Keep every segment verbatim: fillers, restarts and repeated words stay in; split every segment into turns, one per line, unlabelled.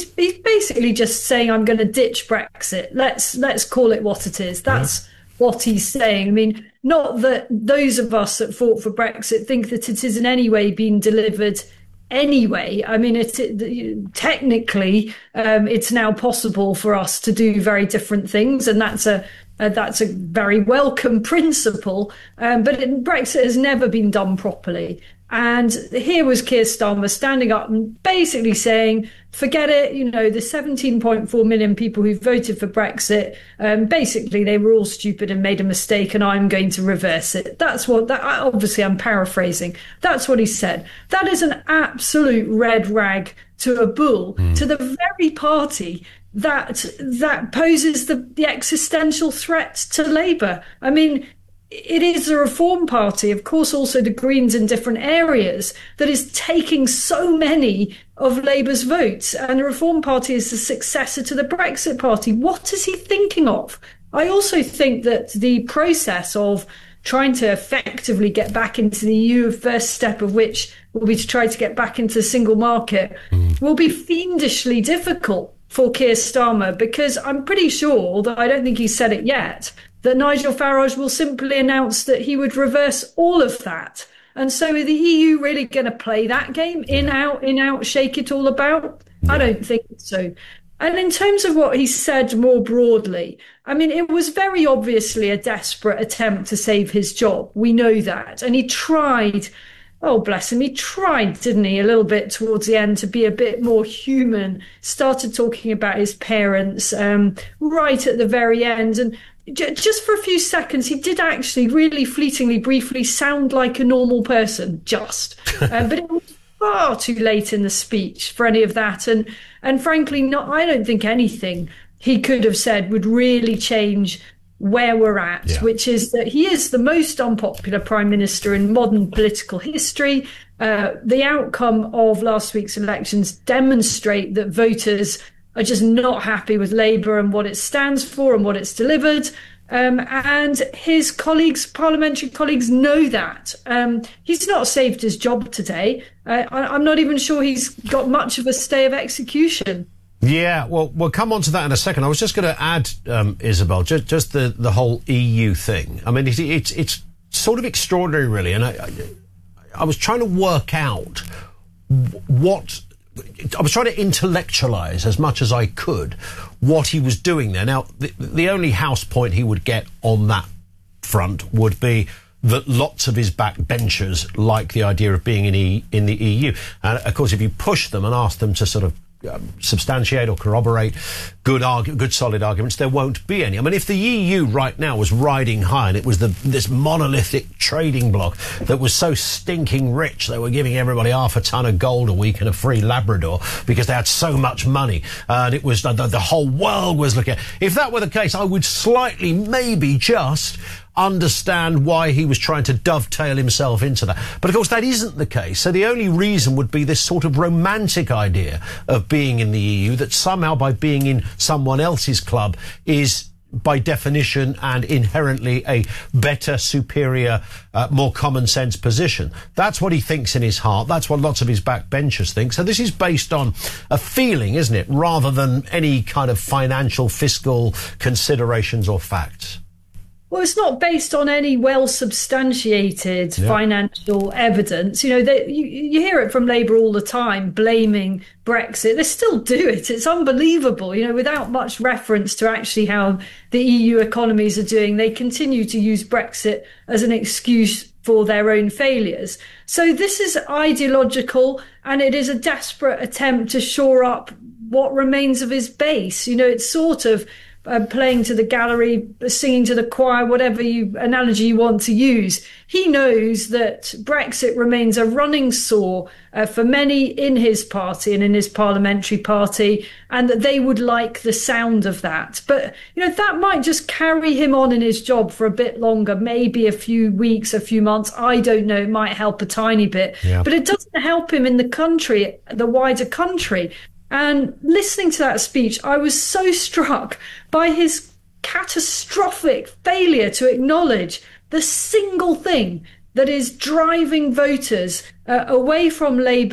he's, he's basically just saying, I'm going to ditch Brexit. Let's let's call it what it is. That's yeah. what he's saying. I mean, not that those of us that fought for Brexit think that it is in any way being delivered anyway. I mean, it, it technically, um, it's now possible for us to do very different things, and that's a Uh, that's a very welcome principle, um, but it, Brexit has never been done properly. And here was Keir Starmer standing up and basically saying, forget it, you know, the seventeen point four million people who voted for Brexit, um, basically they were all stupid and made a mistake, and I'm going to reverse it. That's what, that, obviously I'm paraphrasing, that's what he said. That is an absolute red rag to a bull, mm. to the very party that that poses the, the existential threat to Labour. I mean, it is the Reform Party, of course, also the Greens in different areas, that is taking so many of Labour's votes. And the Reform Party is the successor to the Brexit Party. What is he thinking of? I also think that the process of trying to effectively get back into the E U, first step of which will be to try to get back into the single market, mm. will be fiendishly difficult for Keir Starmer, because I'm pretty sure, although I don't think he's said it yet, that Nigel Farage will simply announce that he would reverse all of that. And so are the E U really going to play that game? In, out, in, out, shake it all about? I don't think so. And in terms of what he said more broadly, I mean, it was very obviously a desperate attempt to save his job. We know that. And he tried... Oh, bless him. He tried, didn't he, a little bit towards the end to be a bit more human, started talking about his parents um, right at the very end. And j- just for a few seconds, he did actually really fleetingly, briefly sound like a normal person, just. Uh, but it was far too late in the speech for any of that. And, and frankly, not, I don't think anything he could have said would really change where we're at, yeah. which is that he is the most unpopular prime minister in modern political history. Uh, the outcome of last week's elections demonstrate that voters are just not happy with Labour and what it stands for and what it's delivered. Um, and his colleagues, parliamentary colleagues, know that. Um, he's not saved his job today. Uh, I, I'm not even sure he's got much of a stay of execution.
Yeah, well, we'll come on to that in a second. I was just going to add, um, Isabel, just, just the, the whole E U thing. I mean, it, it's it's sort of extraordinary, really. And I, I, I was trying to work out what... I was trying to intellectualise as much as I could what he was doing there. Now, the, the only house point he would get on that front would be that lots of his backbenchers like the idea of being in, e, in the E U. And, of course, if you push them and ask them to sort of Um, substantiate or corroborate good argu- good solid arguments, there won't be any. I mean, if the E U right now was riding high and it was the this monolithic trading bloc that was so stinking rich they were giving everybody half a ton of gold a week and a free Labrador because they had so much money, uh, and it was the, the, the whole world was looking at, if that were the case, I would slightly maybe just understand why he was trying to dovetail himself into that. But of course that isn't the case. So the only reason would be this sort of romantic idea of being in the E U, that somehow by being in someone else's club is by definition and inherently a better, superior, uh, more common sense position. That's what he thinks in his heart. That's what lots of his backbenchers think. So this is based on a feeling, isn't it, rather than any kind of financial, fiscal considerations or facts.
Well, it's not based on any well-substantiated yeah. financial evidence. You know, they, you, you hear it from Labour all the time, blaming Brexit. They still do it. It's unbelievable, you know, without much reference to actually how the E U economies are doing. They continue to use Brexit as an excuse for their own failures. So this is ideological, and it is a desperate attempt to shore up what remains of his base. You know, it's sort of Uh, playing to the gallery, singing to the choir, whatever you analogy you want to use. He knows that Brexit remains a running sore uh, for many in his party and in his parliamentary party, and that they would like the sound of that. But, you know, that might just carry him on in his job for a bit longer, maybe a few weeks, a few months. I don't know. It might help a tiny bit, yeah. but it doesn't help him in the country, the wider country. And listening to that speech, I was so struck by his catastrophic failure to acknowledge the single thing that is driving voters uh, away from Labour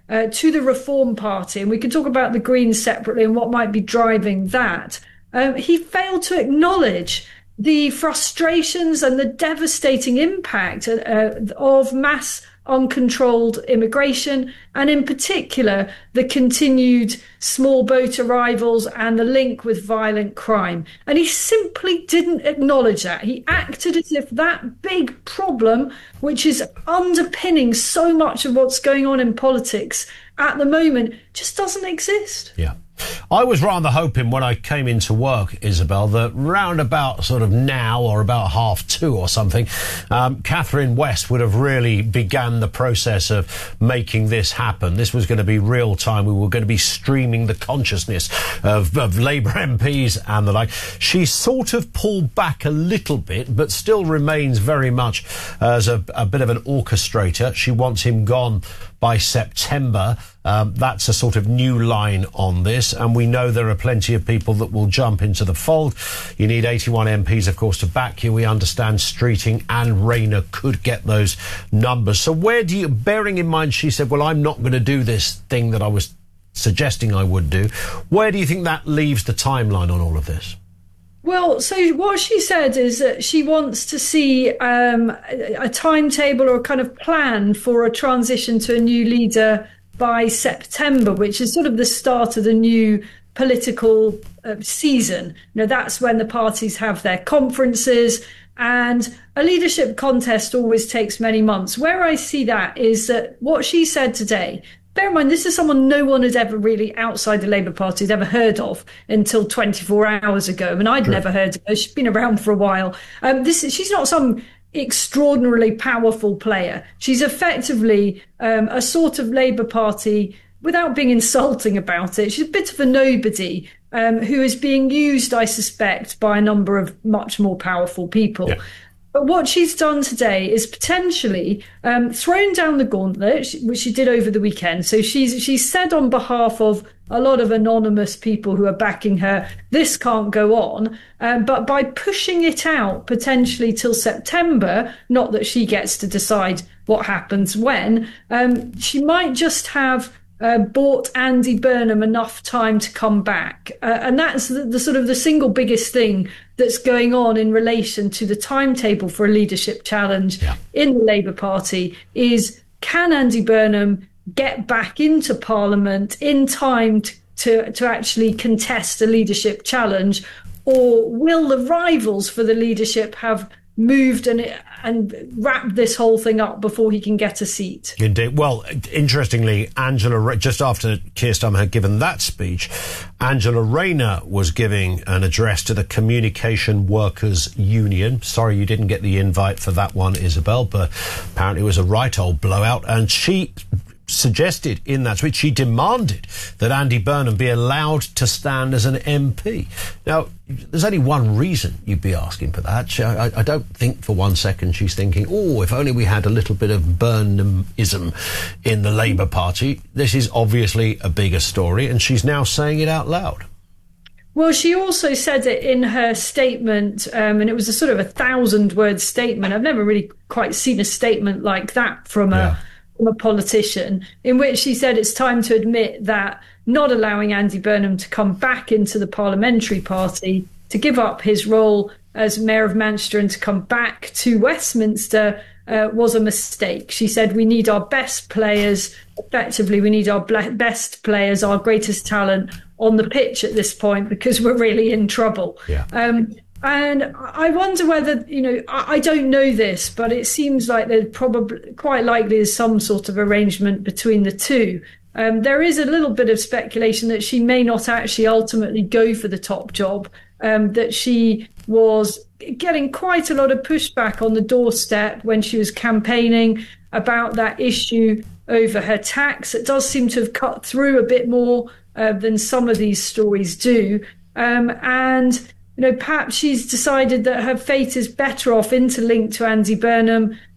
uh, to the Reform Party, and we can talk about the Greens separately and what might be driving that, um, he failed to acknowledge the frustrations and the devastating impact uh, of mass uncontrolled immigration, and in particular the continued small boat arrivals and the link with violent crime. And he simply didn't acknowledge that. He acted as if that big problem, which is underpinning so much of what's going on in politics at the moment, just doesn't exist.
Yeah. I was rather hoping when I came into work, Isabel, that round about sort of now or about half two or something, um, Catherine West would have really began the process of making this happen. This was going to be real time. We were going to be streaming the consciousness of, of Labour M Ps and the like. She sort of pulled back a little bit, but still remains very much as a, a bit of an orchestrator. She wants him gone by September. Um, that's a sort of new line on this, and we know there are plenty of people that will jump into the fold. You need eighty-one M Ps, of course, to back you. We understand Streeting and Rayner could get those numbers. So where do you, bearing in mind she said, well, I'm not going to do this thing that I was suggesting I would do, where do you think that leaves the timeline on all of this?
Well, so what she said is that she wants to see um, a timetable or a kind of plan for a transition to a new leader by September, which is sort of the start of the new political uh, season. You know, that's when the parties have their conferences, and a leadership contest always takes many months. Where I see that is that what she said today, bear in mind, this is someone no one had ever really outside the Labour Party had ever heard of until twenty-four hours ago. I mean, I'd True. never heard of her. She's been around for a while. Um, this is, she's not some extraordinarily powerful player. She's effectively um, a sort of Labour Party, without being insulting about it, she's a bit of a nobody um, who is being used, I suspect, by a number of much more powerful people. Yeah. But what she's done today is potentially um, thrown down the gauntlet, which she did over the weekend. So she's she's said on behalf of a lot of anonymous people who are backing her, this can't go on. Um, but by pushing it out potentially till September, not that she gets to decide what happens when, um, she might just have Uh, bought Andy Burnham enough time to come back. Uh, and that's the, the sort of the single biggest thing that's going on in relation to the timetable for a leadership challenge yeah. in the Labour Party is, can Andy Burnham get back into Parliament in time to, to, to actually contest a leadership challenge, or will the rivals for the leadership have moved and and wrapped this whole thing up before he can get a seat?
Indeed. Well, interestingly, Angela, just after Keir Starmer had given that speech, Angela Rayner was giving an address to the Communication Workers Union. Sorry you didn't get the invite for that one, Isabel, but apparently it was a right old blowout. And she suggested in that speech, she demanded that Andy Burnham be allowed to stand as an M P. Now, there's only one reason you'd be asking for that. She, I, I don't think for one second she's thinking, oh, if only we had a little bit of Burnhamism in the Labour Party. This is obviously a bigger story, and she's now saying it out loud.
Well, she also said it in her statement, um, and it was a sort of a thousand-word statement. I've never really quite seen a statement like that from a... Yeah. from a politician, in which she said it's time to admit that not allowing Andy Burnham to come back into the parliamentary party, to give up his role as Mayor of Manchester and to come back to Westminster uh, was a mistake. She said we need our best players, effectively we need our best players, our greatest talent on the pitch at this point, because we're really in trouble.
Yeah.
Um, And I wonder whether, you know, I don't know this, but it seems like there's probably quite likely is some sort of arrangement between the two. Um, there is a little bit of speculation that she may not actually ultimately go for the top job, um, that she was getting quite a lot of pushback on the doorstep when she was campaigning about that issue over her tax. It does seem to have cut through a bit more uh, than some of these stories do. Um, and You know, perhaps she's decided that her fate is better off interlinked to Andy Burnham,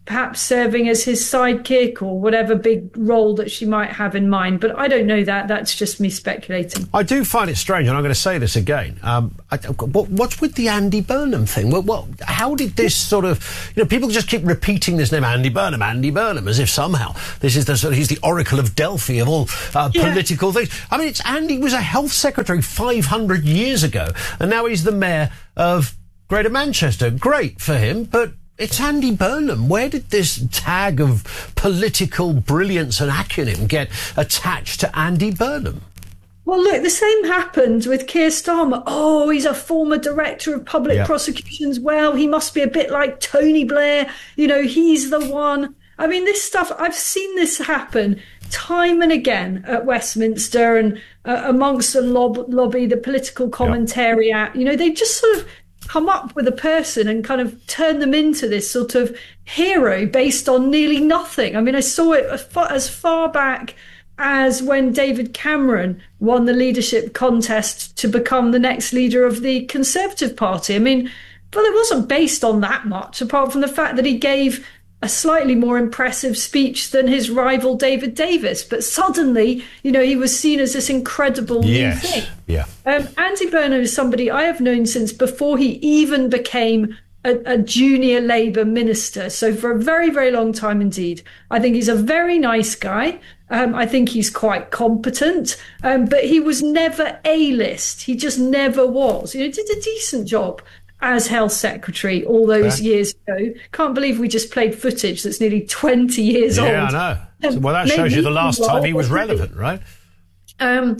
perhaps serving as his sidekick or whatever big role that she might have in mind. But I don't know that. That's just me speculating.
I do find it strange, and I'm going to say this again. Um, I, what, what's with the Andy Burnham thing? What, what, how did this sort of, you know, people just keep repeating this name, Andy Burnham, Andy Burnham, as if somehow this is the sort of, he's the Oracle of Delphi of all uh, yeah. political things. I mean, it's Andy was a health secretary five hundred years ago, and now he's the mayor of Greater Manchester. Great for him, but it's Andy Burnham. Where did this tag of political brilliance and acumen get attached to Andy Burnham?
Well, look, the same happened with Keir Starmer. Oh, he's a former director of public yeah. prosecutions. Well, he must be a bit like Tony Blair. You know, he's the one. I mean, this stuff, I've seen this happen time and again at Westminster and uh, amongst the lob- lobby, the political commentariat. Yeah. You know, they just sort of come up with a person and kind of turn them into this sort of hero based on nearly nothing. I mean, I saw it as far, as far back as when David Cameron won the leadership contest to become the next leader of the Conservative Party. I mean, well, it wasn't based on that much, apart from the fact that he gave a slightly more impressive speech than his rival David Davis. But suddenly, you know, he was seen as this incredible
yes.
new thing.
Yeah.
Um, Andy Burnham is somebody I have known since before he even became a, a junior Labour minister. So for a very, very long time indeed. I think he's a very nice guy. Um, I think he's quite competent, um, but he was never A-list. He just never was. You know, did a decent job as health secretary all those okay. years ago. Can't believe we just played footage that's nearly twenty years
yeah,
old.
Yeah, I know. Um, well, that shows you the last time he was relevant, right?
Um,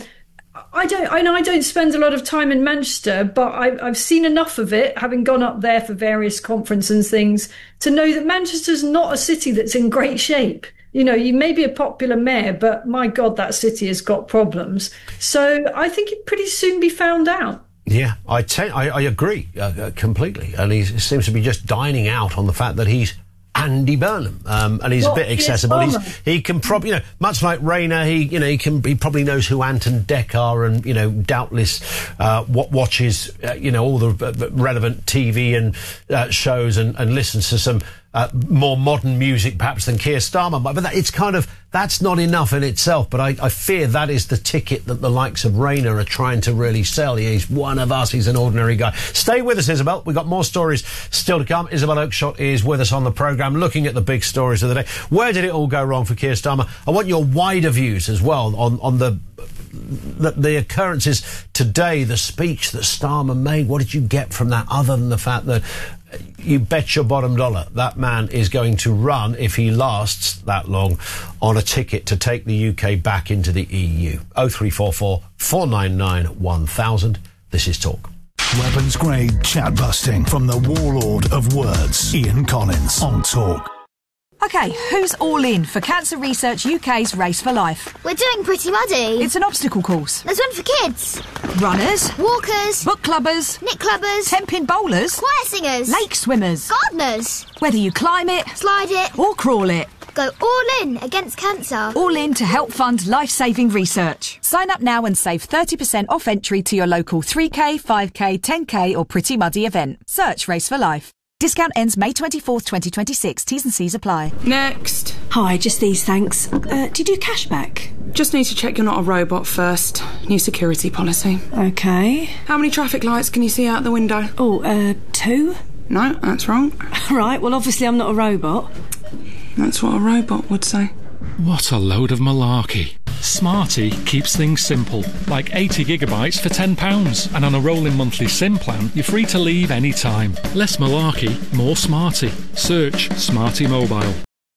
I don't. I know I don't spend a lot of time in Manchester, but I, I've seen enough of it, having gone up there for various conferences and things, to know that Manchester's not a city that's in great shape. You know, you may be a popular mayor, but my God, that city has got problems. So I think he'd pretty soon be found out.
Yeah, I, te- I, I agree uh, uh, completely. And he seems to be just dining out on the fact that he's Andy Burnham, um, and he's Not a bit accessible. He's, he can probably, you know, much like Rayner, he, you know, he can, he probably knows who Ant and Dec are, and you know, doubtless, uh, what watches, uh, you know, all the relevant T V and uh, shows, and, and listens to some uh, more modern music, perhaps than Keir Starmer. But that, it's kind of that's not enough in itself. But I, I fear that is the ticket that the likes of Rayner are trying to really sell. He's one of us. He's an ordinary guy. Stay with us, Isabel. We've got more stories still to come. Isabel Oakeshott is with us on the programme, looking at the big stories of the day. Where did it all go wrong for Keir Starmer? I want your wider views as well on, on the, the the occurrences today, the speech that Starmer made. What did you get from that, other than the fact that you bet your bottom dollar that man is going to run, if he lasts that long, on a ticket to take the U K back into the E U? oh three four four, four nine nine, one thousand. This is Talk.
Weapons-grade chat-busting from the warlord of words, Ian Collins, on Talk.
OK, who's all in for Cancer Research U K's Race for Life?
We're doing Pretty Muddy.
It's an obstacle course.
There's one for kids.
Runners.
Walkers.
Book clubbers.
Nick clubbers.
Ten-pin bowlers.
Choir singers.
Lake swimmers.
Gardeners.
Whether you climb it,
slide it,
or crawl it.
Go all in against cancer.
All in to help fund life-saving research. Sign up now and save thirty percent off entry to your local three K, five K, ten K or Pretty Muddy event. Search Race for Life. Discount ends May twenty-fourth, twenty twenty-six. T's and C's apply.
Next.
Hi, just these, thanks. Uh, do you do cashback?
Just need to check you're not a robot first. New security policy.
OK.
How many traffic lights can you see out the window?
Oh, uh, two?
No, that's wrong.
Right, well, obviously I'm not a robot.
That's what a robot would say.
What a load of malarkey. Smarty keeps things simple, like eighty gigabytes for ten pounds. And on a rolling monthly SIM plan, you're free to leave any time. Less malarkey, more Smarty. Search Smarty Mobile.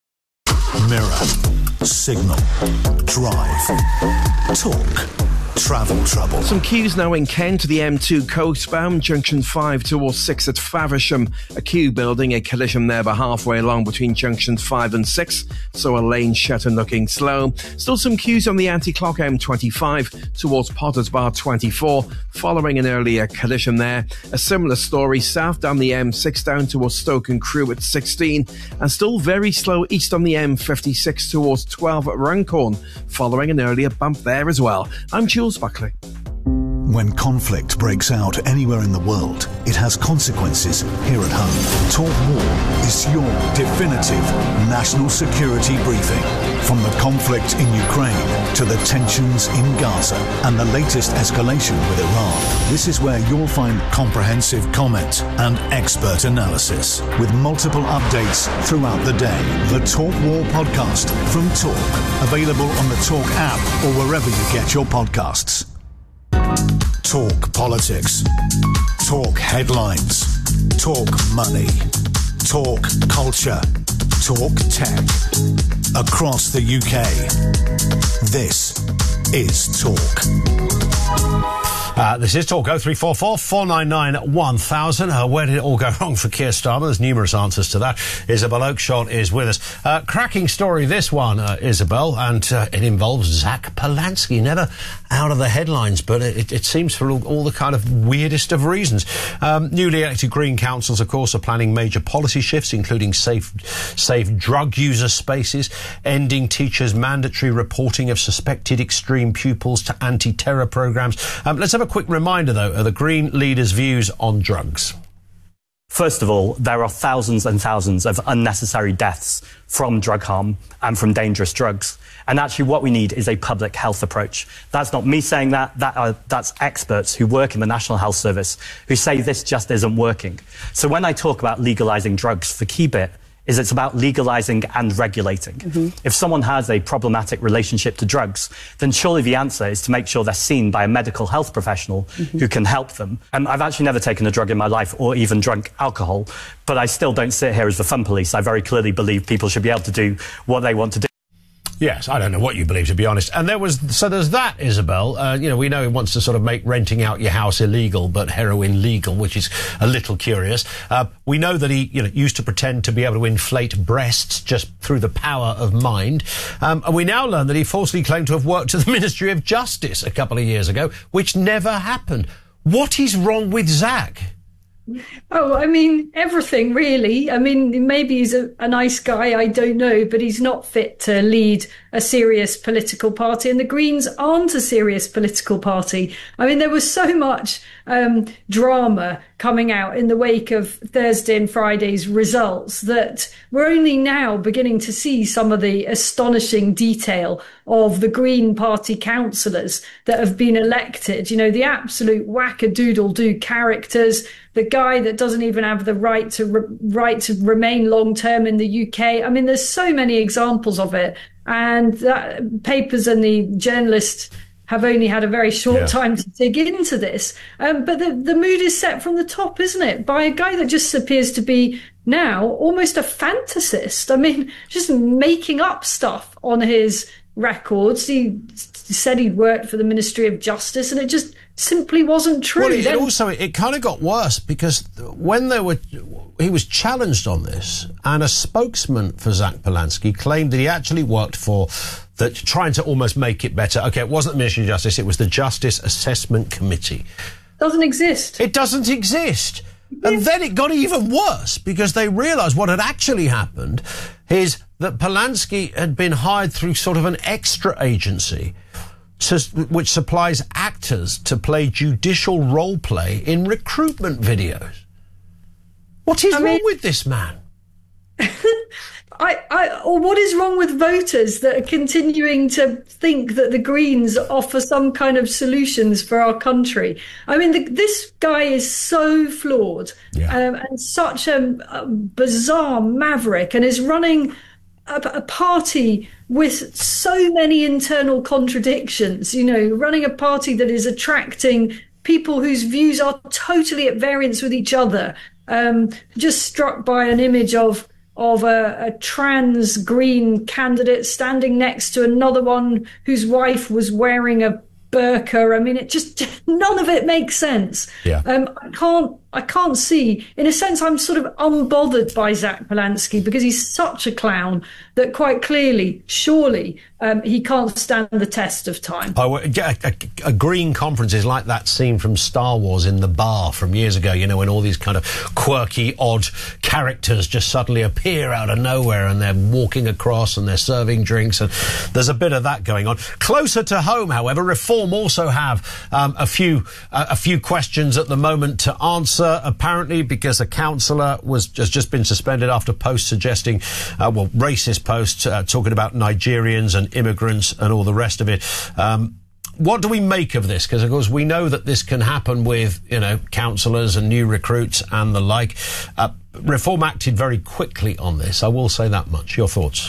Mirror, Signal, Drive, Talk. Travel trouble.
Some queues now in Kent to the M two coastbound, junction five towards six at Faversham. A queue building, a collision there by halfway along between junctions five and six, so a lane shut and looking slow. Still some queues on the anti-clock M twenty-five towards Potters Bar twenty-four, following an earlier collision there. A similar story south down the M six down towards Stoke and Crewe at sixteen, and still very slow east on the M fifty-six towards twelve at Runcorn, following an earlier bump there as well. I'm Jules Buckley.
When conflict breaks out anywhere in the world, it has consequences here at home. Talk War is your definitive national security briefing. From the conflict in Ukraine to the tensions in Gaza and the latest escalation with Iran, this is where you'll find comprehensive comment and expert analysis with multiple updates throughout the day. The Talk War podcast from Talk, available on the Talk app or wherever you get your podcasts. Talk politics. Talk headlines. Talk money. Talk culture. Talk tech. Across the U K. This is Talk.
Uh, this is Talk. oh three four four, four nine nine, one thousand. Uh, where did it all go wrong for Keir Starmer? There's numerous answers to that. Isabel Oakeshott is with us. Uh, cracking story, this one, uh, Isabel, and uh, it involves Zach Polanski. Never out of the headlines, but it, it seems for all, all the kind of weirdest of reasons. Um, newly elected Green councils, of course, are planning major policy shifts, including safe, safe drug user spaces, ending teachers' mandatory reporting of suspected extreme pupils to anti-terror programmes. Um, let's have a quick reminder, though, of the Green leader's views on drugs.
First of all, there are thousands and thousands of unnecessary deaths from drug harm and from dangerous drugs. And actually what we need is a public health approach. That's not me saying that, that are, that's experts who work in the National Health Service who say this just isn't working. So when I talk about legalising drugs, the key bit is it's about legalising and regulating. Mm-hmm. If someone has a problematic relationship to drugs, then surely the answer is to make sure they're seen by a medical health professional mm-hmm. who can help them. Um, I've actually never taken a drug in my life or even drunk alcohol, but I still don't sit here as the fun police. I very clearly believe people should be able to do what they want to do.
Yes, I don't know what you believe, to be honest. And there was, so there's that, Isabel. Uh, you know, we know he wants to sort of make renting out your house illegal, but heroin legal, which is a little curious. Uh, we know that he, you know, used to pretend to be able to inflate breasts just through the power of mind. Um, and we now learn that he falsely claimed to have worked at the Ministry of Justice a couple of years ago, which never happened. What is wrong with Zach?
Oh, I mean, everything, really. I mean, maybe he's a, a nice guy, I don't know, but he's not fit to lead a serious political party. And the Greens aren't a serious political party. I mean, there was so much um, drama coming out in the wake of Thursday and Friday's results that we're only now beginning to see some of the astonishing detail of the Green Party councillors that have been elected. You know, the absolute wackadoodle-do characters, the guy that doesn't even have the right to re- right to remain long term in the U K. I mean, there's so many examples of it, and that, papers and the journalists have only had a very short yeah. time to dig into this. Um, but the, the mood is set from the top, isn't it? By a guy that just appears to be now almost a fantasist. I mean, just making up stuff on his records. He said he'd worked for the Ministry of Justice, and it just simply wasn't true.
Well, it, it also, it kind of got worse because when they were, he was challenged on this, and a spokesman for Zach Polanski claimed that he actually worked for, that trying to almost make it better. Okay, it wasn't the Ministry of Justice, it was the Justice Assessment Committee.
Doesn't exist.
It doesn't exist. And then it got even worse because they realised what had actually happened is that Polanski had been hired through sort of an extra agency to, which supplies actors to play judicial role play in recruitment videos. What is I wrong mean, with this man? I, I, or what is wrong with voters that are continuing to think that the Greens offer some kind of solutions for our country? I mean, the, this guy is so flawed yeah. um, and such a, a bizarre maverick, and is running a, a party with so many internal contradictions, you know, running a party that is attracting people whose views are totally at variance with each other. Um, just struck by an image of of a, a trans Green candidate standing next to another one whose wife was wearing a burqa. I mean, it just, none of it makes sense. Yeah.
Um, I can't I can't see, in a sense, I'm sort of unbothered by Zach Polanski because he's such a clown that quite clearly, surely, um, he can't stand the test of time.
Oh, a, a, a green conference is like that scene from Star Wars in the bar from years ago, you know, when all these kind of quirky, odd characters just suddenly appear out of nowhere and they're walking across and they're serving drinks, and there's a bit of that going on. Closer to home, however, Reform also have um, a few uh, a few questions at the moment to answer, apparently because a councillor was has just been suspended after posts suggesting, uh, well, racist posts uh, talking about Nigerians and immigrants and all the rest of it. Um, what do we make of this? Because, of course, we know that this can happen with, you know, councillors and new recruits and the like. Uh, Reform acted very quickly on this. I will say that much. Your thoughts?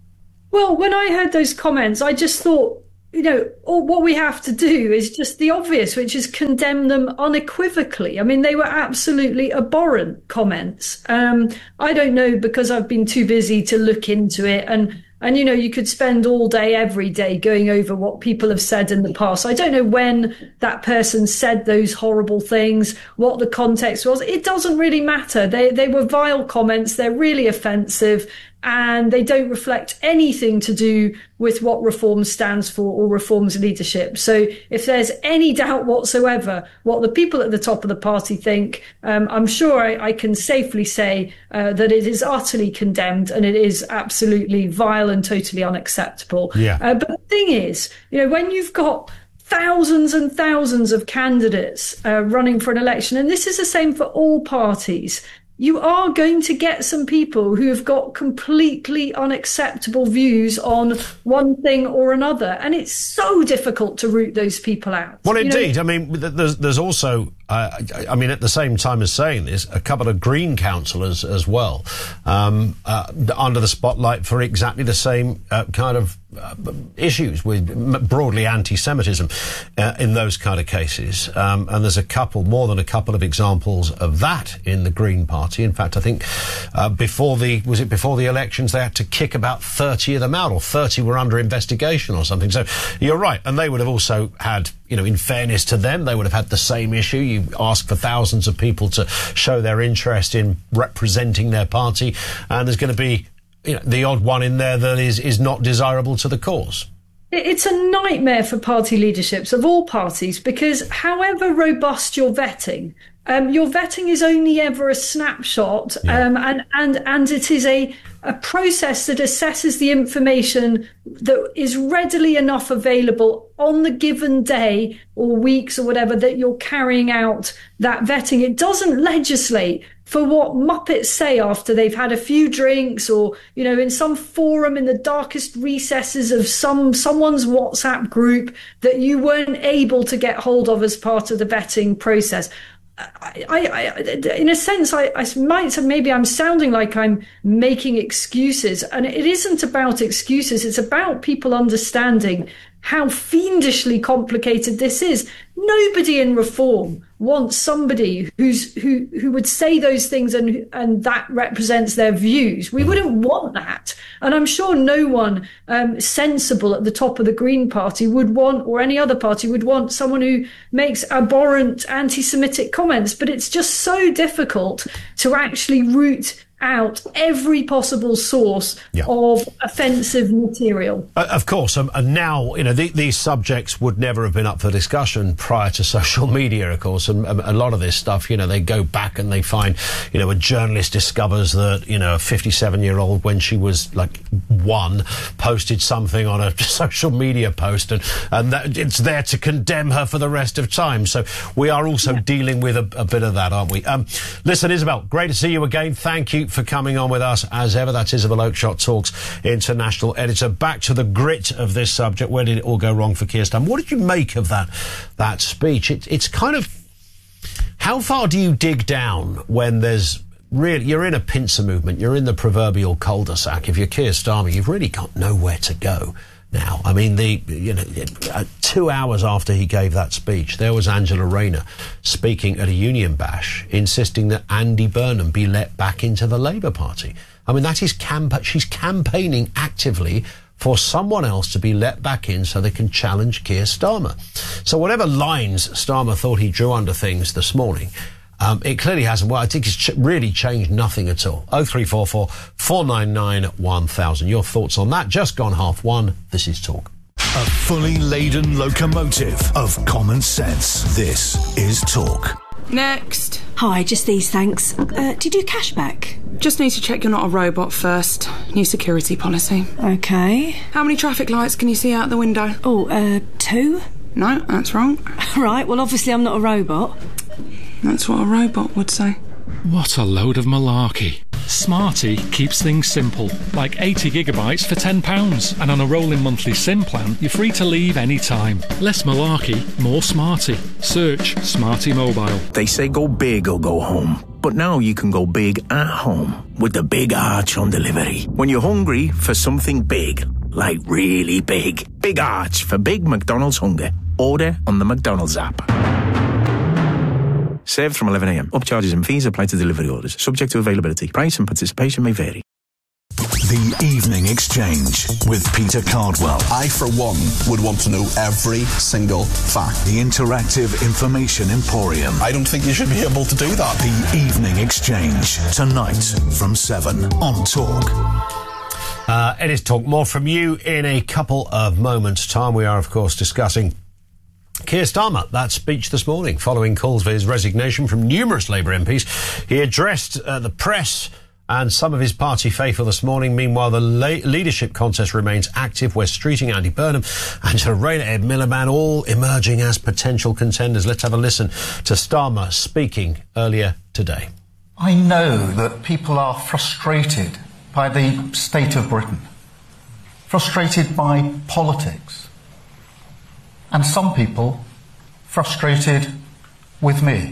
Well, when I heard those comments, I just thought, you know, all, what we have to do is just the obvious, which is condemn them unequivocally. I mean, they were absolutely abhorrent comments. Um, I don't know, because I've been too busy to look into it. And, and, you know, you could spend all day, every day going over what people have said in the past. I don't know when that person said those horrible things, what the context was. It doesn't really matter. They, they were vile comments. They're really offensive. And they don't reflect anything to do with what Reform stands for or Reform's leadership. So if there's any doubt whatsoever what the people at the top of the party think, um, I'm sure I, I can safely say uh, that it is utterly condemned and it is absolutely vile and totally unacceptable.
Yeah.
Uh, but the thing is, you know, when you've got thousands and thousands of candidates uh, running for an election, and this is the same for all parties, you are going to get some people who have got completely unacceptable views on one thing or another. And it's so difficult to root those people out.
Well, indeed.
You know?
I mean, there's, there's also, uh, I mean, at the same time as saying this, a couple of Green councillors as well, um, uh, under the spotlight for exactly the same uh, kind of uh, issues with broadly anti-Semitism uh, in those kind of cases. Um, and there's a couple, more than a couple of examples of that in the Green Party. In fact, I think uh, before the, was it before the elections, they had to kick about thirty of them out, or thirty were under investigation or something. So you're right. And they would have also had, you know, in fairness to them, they would have had the same issue. You ask for thousands of people to show their interest in representing their party, and there's going to be, you know, the odd one in there that is, is not desirable to the cause.
It's a nightmare for party leaderships of all parties, because however robust your vetting, um, your vetting is only ever a snapshot,
yeah.
um, and, and, and it is a, a process that assesses the information that is readily enough available on the given day or weeks or whatever that you're carrying out that vetting. It doesn't legislate for what Muppets say after they've had a few drinks, or, you know, in some forum in the darkest recesses of some someone's WhatsApp group that you weren't able to get hold of as part of the vetting process. I, I, I, in a sense, I, I might say maybe I'm sounding like I'm making excuses, and it isn't about excuses. It's about people understanding how fiendishly complicated this is. Nobody in Reform wants somebody who's who who would say those things and and that represents their views. We wouldn't want that, and I'm sure no one um, sensible at the top of the Green Party would want, or any other party would want, someone who makes abhorrent anti-Semitic comments. But it's just so difficult to actually root out every possible source yeah. of offensive material.
Uh, of course, um, and now, you know, the, these subjects would never have been up for discussion prior to social media, of course, and um, a lot of this stuff, you know, they go back and they find, you know, a journalist discovers that, you know, a fifty-seven-year-old, when she was, like, one, posted something on a social media post, and, and that, it's there to condemn her for the rest of time. So we are also yeah. dealing with a, a bit of that, aren't we? Um, listen, Isabel, great to see you again. Thank you for coming on with us as ever. That's Isabel Oakeshott, Talks international editor. Back to the grit of this subject. Where did it all go wrong for Keir Starmer? What did you make of that that speech? It, it's kind of, how far do you dig down when there's really, you're in a pincer movement, you're in the proverbial cul-de-sac. If you're Keir Starmer, you've really got nowhere to go now. I mean, the you know, uh, two hours after he gave that speech, there was Angela Rayner speaking at a union bash, insisting that Andy Burnham be let back into the Labour Party. I mean, that is camp- she's campaigning actively for someone else to be let back in so they can challenge Keir Starmer. So whatever lines Starmer thought he drew under things this morning, Um, it clearly hasn't. Well, I think it's ch- really changed nothing at all. oh three four four, four nine nine, one thousand. Your thoughts on that? Just gone half one. This is Talk.
A fully laden locomotive of common sense. This is Talk.
Next.
Hi, just these thanks. Uh, do you do cash back?
Just need to check you're not a robot first. New security policy.
Okay.
How many traffic lights can you see out the window?
Oh, uh, two?
No, that's wrong.
Right, well, obviously I'm not a robot.
That's what a robot would say.
What a load of malarkey. Smarty keeps things simple, like eighty gigabytes for ten pounds. And on a rolling monthly SIM plan, you're free to leave any time. Less malarkey, more Smarty. Search Smarty Mobile.
They say go big or go home. But now you can go big at home with the Big Arch on delivery. When you're hungry for something big, like really big, Big Arch for big McDonald's hunger. Order on the McDonald's app. Served from eleven a m. Upcharges and fees apply to delivery orders. Subject to availability. Price and participation may vary.
The Evening Exchange with Peter Cardwell.
I, for one, would want to know every single fact.
The Interactive Information Emporium.
I don't think you should be able to do that.
The Evening Exchange. Tonight from seven on Talk.
Uh, it is Talk. More from you in a couple of moments' time. We are, of course, discussing Keir Starmer, that speech this morning following calls for his resignation from numerous Labour M Ps. He addressed uh, the press and some of his party faithful this morning. Meanwhile, the la- leadership contest remains active. Wes Streeting, Andy Burnham, Angela Rayner, Ed Miliband, all emerging as potential contenders. Let's have a listen to Starmer speaking earlier today.
I know that people are frustrated by the state of Britain, frustrated by politics, and some people frustrated with me.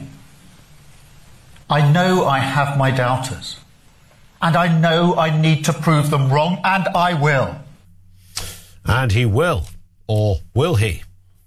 I know I have my doubters, and I know I need to prove them wrong, and I will.
And he will, or will he?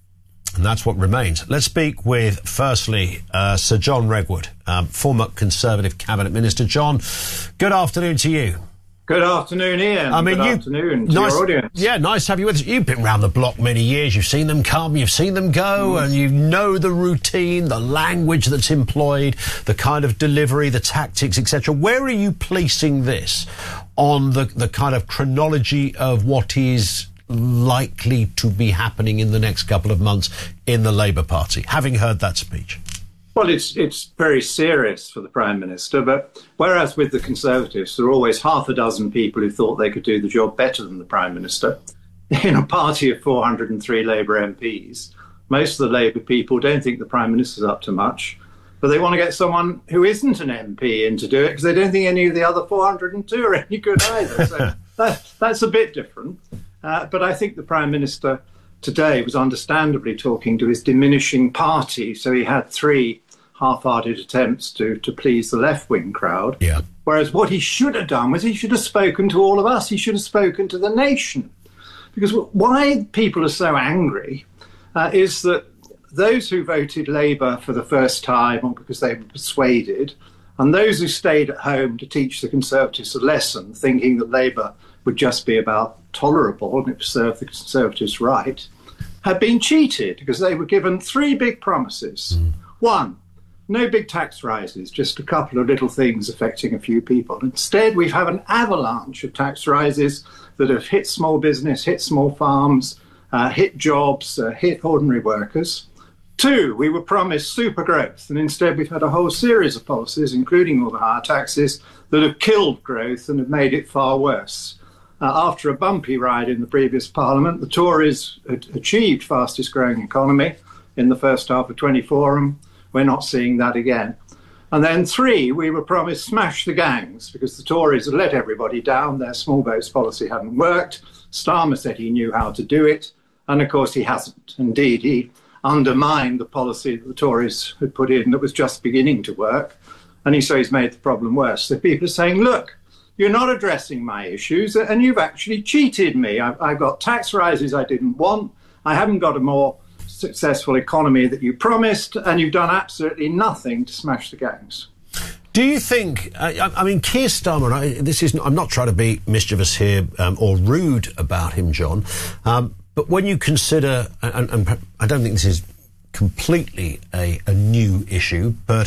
And that's what remains. Let's speak with, firstly, uh, Sir John Redwood, um, former Conservative Cabinet Minister. John, good afternoon to you.
Good afternoon, Ian.
I mean,
Good
you,
afternoon to
nice,
your audience.
Yeah, nice to have you with us. You've been round the block many years. You've seen them come, you've seen them go, mm. and you know the routine, the language that's employed, the kind of delivery, the tactics, et cetera. Where are you placing this on the, the kind of chronology of what is likely to be happening in the next couple of months in the Labour Party, having heard that speech?
Well, it's it's very serious for the Prime Minister, but whereas with the Conservatives there are always half a dozen people who thought they could do the job better than the Prime Minister, in a party of four hundred and three Labour M Ps, most of the Labour people don't think the Prime Minister's up to much, but they want to get someone who isn't an M P in to do it because they don't think any of the other four hundred and two are any good either. So that, that's a bit different. Uh, but I think the Prime Minister today was understandably talking to his diminishing party, so he had three half-hearted attempts to, to please the left-wing crowd.
Yeah.
Whereas what he should have done was he should have spoken to all of us. He should have spoken to the nation. Because why people are so angry uh, is that those who voted Labour for the first time or because they were persuaded, and those who stayed at home to teach the Conservatives a lesson, thinking that Labour would just be about tolerable and it served the Conservatives right, had been cheated because they were given three big promises. Mm. One, no big tax rises, just a couple of little things affecting a few people. Instead, we've had an avalanche of tax rises that have hit small business, hit small farms, uh, hit jobs, uh, hit ordinary workers. Two, we were promised super growth, and instead we've had a whole series of policies, including all the higher taxes, that have killed growth and have made it far worse. Uh, after a bumpy ride in the previous Parliament, the Tories had achieved fastest growing economy in the first half of twenty-four, and we're not seeing that again. And then three, we were promised smash the gangs because the Tories had let everybody down. Their small votes policy hadn't worked. Starmer said he knew how to do it. And of course he hasn't. Indeed, he undermined the policy that the Tories had put in that was just beginning to work. And he, so he's made the problem worse. So people are saying, look, you're not addressing my issues and you've actually cheated me. I've, I've got tax rises I didn't want. I haven't got a more successful economy that you promised, and you've done absolutely nothing to smash the gangs.
Do you think, uh, I mean, Keir Starmer, I, this is, I'm not trying to be mischievous here um, or rude about him, John, um, but when you consider, and, and I don't think this is completely a, a new issue, but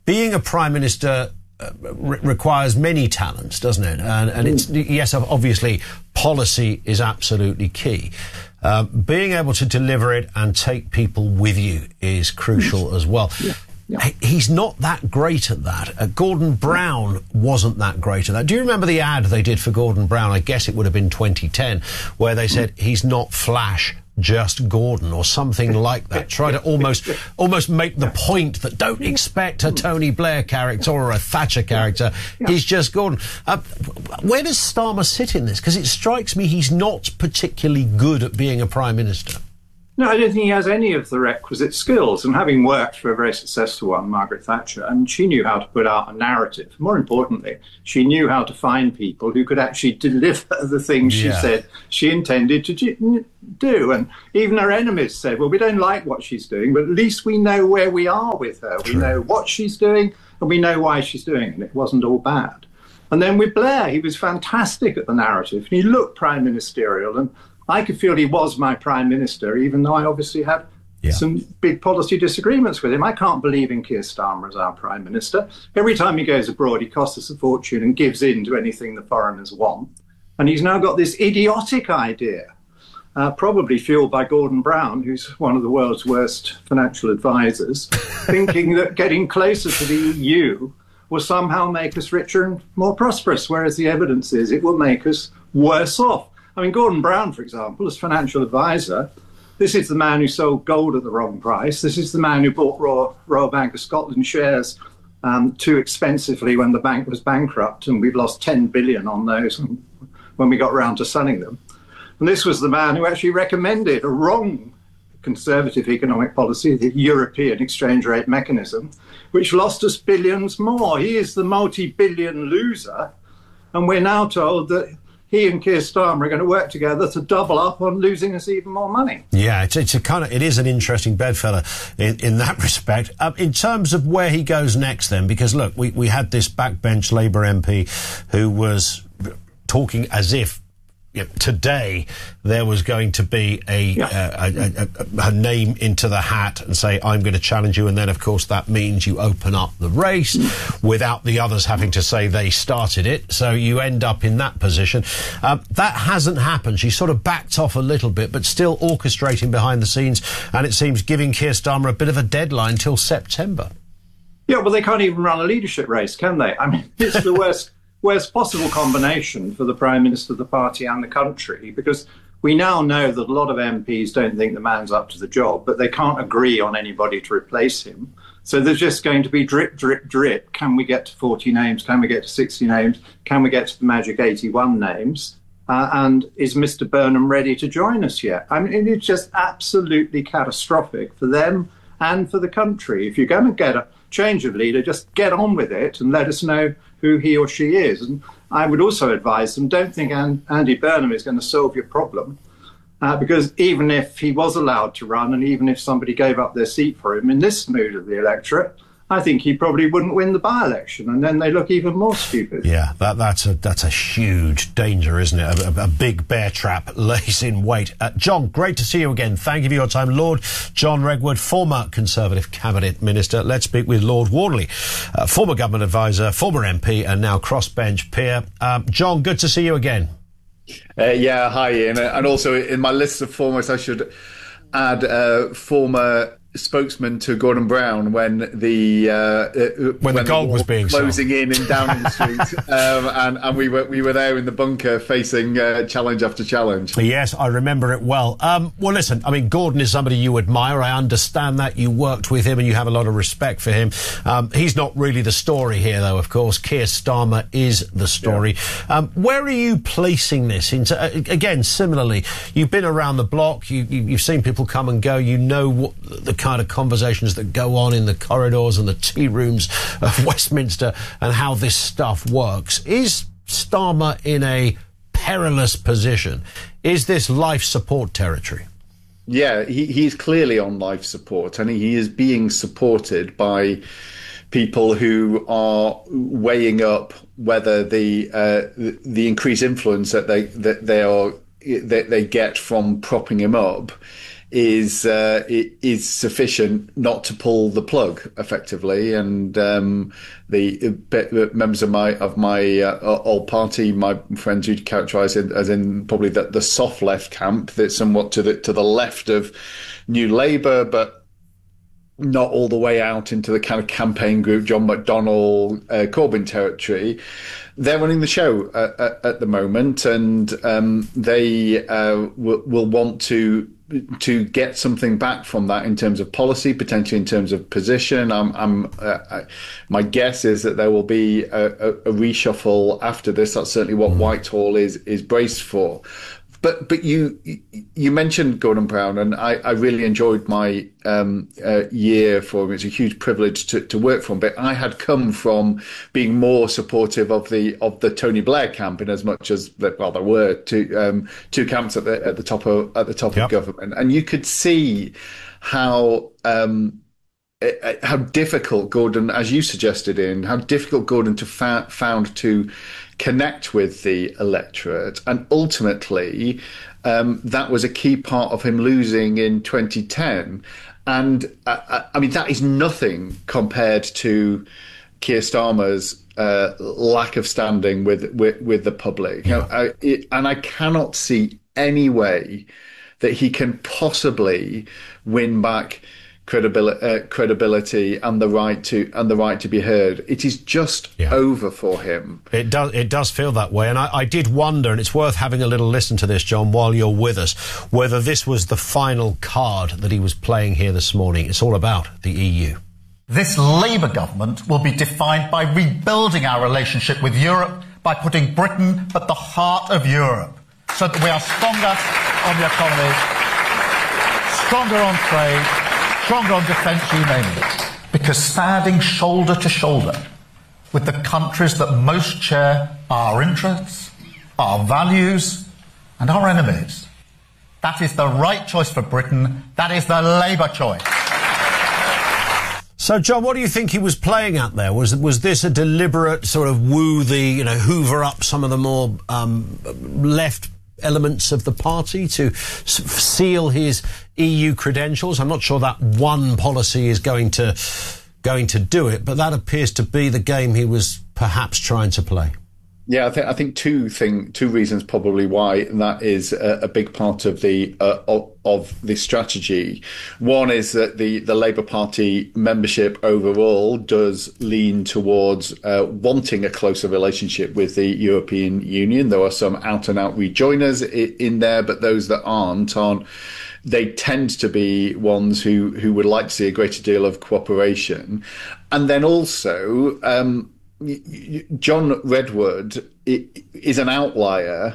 being a Prime Minister uh, re- requires many talents, doesn't it? And, and it's, yes, obviously, policy is absolutely key. Uh, being able to deliver it and take people with you is crucial as well.
Yeah. Yeah.
He's not that great at that. Uh, Gordon Brown wasn't that great at that. Do you remember the ad they did for Gordon Brown? I guess it would have been twenty ten, where they said, he's not Flash, just Gordon, or something like that. Try to almost almost make the point that don't expect a Tony Blair character or a Thatcher character. He's just Gordon. Uh, where does Starmer sit in this? Because it strikes me he's not particularly good at being a Prime Minister.
No, I don't think he has any of the requisite skills. And having worked for a very successful one, Margaret Thatcher, and she knew how to put out a narrative. More importantly, she knew how to find people who could actually deliver the things
Yeah.
she said she intended to do. And even her enemies said, well, we don't like what she's doing, but at least we know where we are with her.
True.
We know what she's doing, and we know why she's doing it. And it wasn't all bad. And then with Blair, he was fantastic at the narrative. And he looked prime ministerial, and I could feel he was my prime minister, even though I obviously had
Yeah.
some big policy disagreements with him. I can't believe in Keir Starmer as our prime minister. Every time he goes abroad, he costs us a fortune and gives in to anything the foreigners want. And he's now got this idiotic idea, uh, probably fueled by Gordon Brown, who's one of the world's worst financial advisors, thinking that getting closer to the E U will somehow make us richer and more prosperous, whereas the evidence is it will make us worse off. I mean, Gordon Brown, for example, as financial advisor, this is the man who sold gold at the wrong price. This is the man who bought Royal, Royal Bank of Scotland shares um, too expensively when the bank was bankrupt, and we've lost ten billion on those when, when we got round to selling them. And this was the man who actually recommended a wrong conservative economic policy, the European exchange rate mechanism, which lost us billions more. He is the multi-billion loser, and we're now told that he and Keir Starmer are going to work together to double up on losing us even more money.
Yeah, it's, it's a kind of, it is an interesting bedfellow in, in that respect. Um, in terms of where he goes next then, because look, we, we had this backbench Labour M P who was talking as if, you know, today there was going to be a, yeah. uh, a, a, a name into the hat and say, I'm going to challenge you. And then, of course, that means you open up the race without the others having to say they started it. So you end up in that position. Um, that hasn't happened. She sort of backed off a little bit, but still orchestrating behind the scenes. And it seems giving Keir Starmer a bit of a deadline till September.
Yeah, well, they can't even run a leadership race, can they? I mean, it's the worst. worst possible combination for the Prime Minister, the party and the country, because we now know that a lot of M Ps don't think the man's up to the job, but they can't agree on anybody to replace him. So there's just going to be drip, drip, drip. Can we get to forty names? Can we get to sixty names? Can we get to the magic eighty-one names? Uh, and is Mister Burnham ready to join us yet? I mean, it's just absolutely catastrophic for them and for the country. If you're going to get a change of leader, just get on with it and let us know who he or she is. And I would also advise them, don't think Andy Burnham is going to solve your problem, uh, because even if he was allowed to run and even if somebody gave up their seat for him in this mood of the electorate, I think he probably wouldn't win the by-election, and then they look even more stupid.
Yeah, that, that's a that's a huge danger, isn't it? A, a, a big bear trap lays in wait. Uh, John, great to see you again. Thank you for your time. Lord John Redwood, former Conservative Cabinet Minister. Let's speak with Lord Warnley, uh, former government advisor, former M P and now crossbench peer. Um, John, good to see you again.
Uh, yeah, hi Ian. And also in my list of foremost, I should add uh, former spokesman to Gordon Brown when the uh, uh,
when, when the gold was being
closing
sold.
in in Downing Street, um, and and we were we were there in the bunker facing uh, challenge after challenge.
Yes, I remember it well. Um, well, listen, I mean, Gordon is somebody you admire. I understand that you worked with him and you have a lot of respect for him. Um, he's not really the story here, though. Of course, Keir Starmer is the story. Yeah. Um, where are you placing this into? Uh, again, similarly, you've been around the block. You, you, you've seen people come and go. You know what the kind of conversations that go on in the corridors and the tea rooms of Westminster and how this stuff works. Is Starmer in a perilous position? Is this life support territory?
Yeah, he, he's clearly on life support, and he is being supported by people who are weighing up whether the uh, the, the increased influence that they that they are that they get from propping him up is uh, is sufficient not to pull the plug effectively. And um, the uh, members of my of my uh, old party, my friends who characterise it as in probably the, the soft left camp, that's somewhat to the to the left of New Labour, but not all the way out into the kind of campaign group John McDonnell, uh, Corbyn territory. They're running the show at, at, at the moment, and um, they uh, w- will want to to get something back from that in terms of policy, potentially in terms of position. I'm, I'm, uh, I, my guess is that there will be a, a, a reshuffle after this. That's certainly what Whitehall is is braced for. But but you you mentioned Gordon Brown, and I, I really enjoyed my um, uh, year for him. It's a huge privilege to, to work for him. But I had come from being more supportive of the of the Tony Blair camp, in as much as well there were two um, two camps at the at the top of at the top yep. of government, and you could see how. Um, How difficult Gordon, as you suggested, in how difficult Gordon to fa- found to connect with the electorate, and ultimately um, that was a key part of him losing in twenty ten. And uh, I mean, that is nothing compared to Keir Starmer's uh, lack of standing with with, with the public. Yeah. You know, I, it, and I cannot see any way that he can possibly win back credibility, uh, credibility, and the right to and the right to be heard. It is just yeah. over for him.
It does. It does feel that way, and I, I did wonder, and it's worth having a little listen to this, John, while you're with us, whether this was the final card that he was playing here this morning. It's all about the E U.
This Labour government will be defined by rebuilding our relationship with Europe, by putting Britain at the heart of Europe, so that we are stronger on the economy, stronger on trade, stronger on defence, you name it. Because standing shoulder to shoulder with the countries that most share our interests, our values, and our enemies, that is the right choice for Britain. That is the Labour choice.
So, John, what do you think he was playing at there? Was was this a deliberate sort of woo the, you know, hoover up some of the more um, left elements of the party to s- seal his E U credentials? I'm not sure that one policy is going to going to do it, but that appears to be the game he was perhaps trying to play.
Yeah, I think I think two thing two reasons probably why that is a, a big part of the uh, of, of the strategy. One is that the the Labour Party membership overall does lean towards uh, wanting a closer relationship with the European Union. There are some out and out rejoiners in, in there, but those that aren't aren't. They tend to be ones who who would like to see a greater deal of cooperation, and then also. Um, John Redwood is an outlier